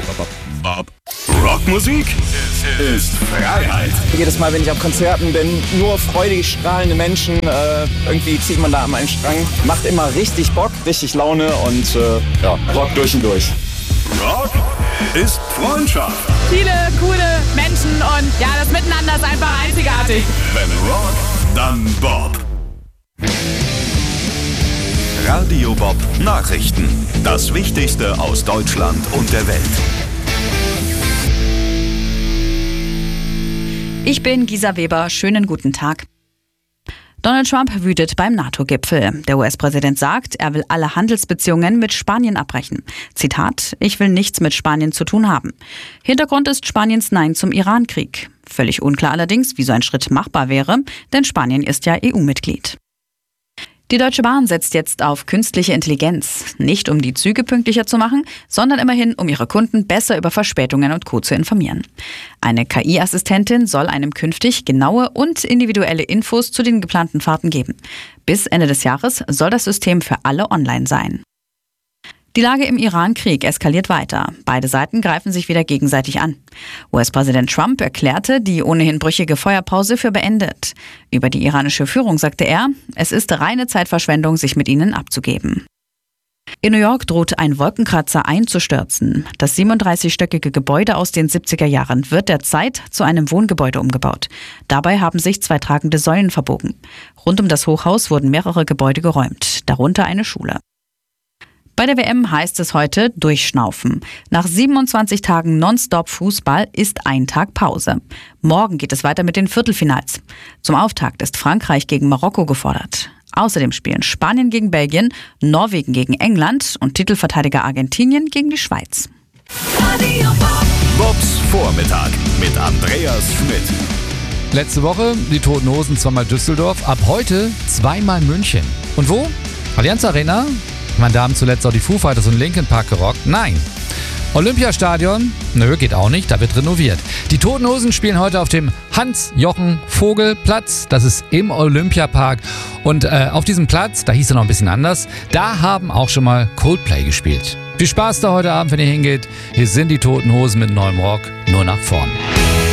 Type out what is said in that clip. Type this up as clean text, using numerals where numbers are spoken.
Bob. Rockmusik ist Freiheit. Jedes Mal, wenn ich auf Konzerten bin, nur freudig strahlende Menschen. Irgendwie zieht man da an meinen Strang. Macht immer richtig Bock, richtig Laune und Rock durch und durch. Rock ist Freundschaft. Viele coole Menschen und das Miteinander ist einfach einzigartig. Wenn Rock, dann Bob. Radio Bob Nachrichten. Das Wichtigste aus Deutschland und der Welt. Ich bin Gisa Weber. Schönen guten Tag. Donald Trump wütet beim NATO-Gipfel. Der US-Präsident sagt, er will alle Handelsbeziehungen mit Spanien abbrechen. Zitat: Ich will nichts mit Spanien zu tun haben. Hintergrund ist Spaniens Nein zum Iran-Krieg. Völlig unklar allerdings, wie so ein Schritt machbar wäre, denn Spanien ist ja EU-Mitglied. Die Deutsche Bahn setzt jetzt auf künstliche Intelligenz. Nicht um die Züge pünktlicher zu machen, sondern immerhin, um ihre Kunden besser über Verspätungen und Co. zu informieren. Eine KI-Assistentin soll einem künftig genaue und individuelle Infos zu den geplanten Fahrten geben. Bis Ende des Jahres soll das System für alle online sein. Die Lage im Iran-Krieg eskaliert weiter. Beide Seiten greifen sich wieder gegenseitig an. US-Präsident Trump erklärte die ohnehin brüchige Feuerpause für beendet. Über die iranische Führung sagte er, es ist reine Zeitverschwendung, sich mit ihnen abzugeben. In New York droht ein Wolkenkratzer einzustürzen. Das 37-stöckige Gebäude aus den 70er Jahren wird derzeit zu einem Wohngebäude umgebaut. Dabei haben sich 2 tragende Säulen verbogen. Rund um das Hochhaus wurden mehrere Gebäude geräumt, darunter eine Schule. Bei der WM heißt es heute durchschnaufen. Nach 27 Tagen Nonstop-Fußball ist ein Tag Pause. Morgen geht es weiter mit den Viertelfinals. Zum Auftakt ist Frankreich gegen Marokko gefordert. Außerdem spielen Spanien gegen Belgien, Norwegen gegen England und Titelverteidiger Argentinien gegen die Schweiz. Bobs Vormittag mit Andreas Schmidt. Letzte Woche die Toten Hosen zweimal Düsseldorf, ab heute zweimal München. Und wo? Allianz Arena? Da haben zuletzt auch die Foo Fighters und Linkin Park gerockt. Nein. Olympiastadion? Nö, geht auch nicht, da wird renoviert. Die Toten Hosen spielen heute auf dem Hans-Jochen-Vogel-Platz. Das ist im Olympiapark. Und auf diesem Platz, da hieß er noch ein bisschen anders, da haben auch schon mal Coldplay gespielt. Viel Spaß da heute Abend, wenn ihr hingeht. Hier sind die Toten Hosen mit neuem Rock, nur nach vorn.